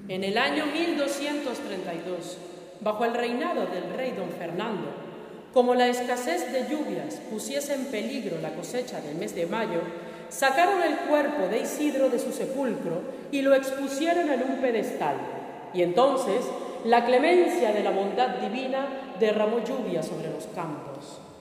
En el año 1232, bajo el reinado del rey don Fernando, como la escasez de lluvias pusiese en peligro la cosecha del mes de mayo, sacaron el cuerpo de Isidro de su sepulcro y lo expusieron en un pedestal. Y entonces la clemencia de la bondad divina derramó lluvia sobre los campos.